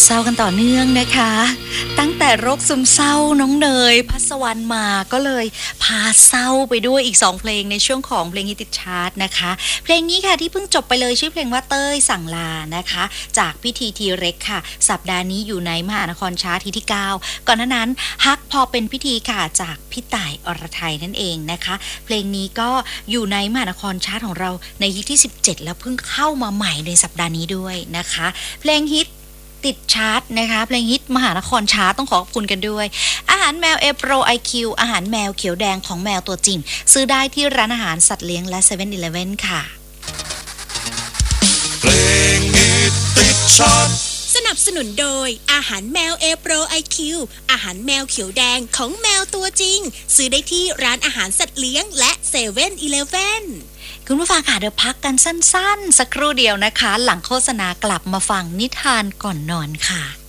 เศร้ากันต่อเนื่องนะคะตั้งแต่โรคซึมเศร้าน้องเนยพัสวรรณมาก็เลยพาเศร้าไปด้วยอีก2เพลงในช่วงของเพลงฮิตติดชาร์ตนะคะเพลงนี้ค่ะที่เพิ่งจบไปเลยชื่อเพลงว่าเต้ยสั่งลานะคะจากพิธีทีเร็กค่ะสัปดาห์นี้อยู่ในมหานครชาร์ตที่9ก่อนหน้านั้นฮักพอเป็นพิธีค่ะจากพี่ต่ายอรไทยนั่นเองนะคะเพลงนี้ก็อยู่ในมหานครชาร์ตของเราในฮิตที่17แล้วเพิ่งเข้ามาใหม่ในสัปดาห์นี้ด้วยนะคะเพลงฮิตติดชาร์ตนะคะเพลงฮิตมหานครชาร์ตต้องขอบคุณกันด้วยอาหารแมวเอโปรไอคิวอาหารแมวเขียวแดงของแมวตัวจริงซื้อได้ที่ร้านอาหารสัตว์เลี้ยงและ 7-Eleven ค่ะเพลงฮิตติดชาร์ตสนับสนุนโดยอาหารแมวเอโปรไอคิวอาหารแมวเขียวแดงของแมวตัวจริงซื้อได้ที่ร้านอาหารสัตว์เลี้ยงและ 7-Eleven คุณผู้ฟังค่ะเดี๋ยวพักกันสั้นๆสักครู่เดียวนะคะหลังโฆษณากลับมาฟังนิทานก่อนนอนค่ะ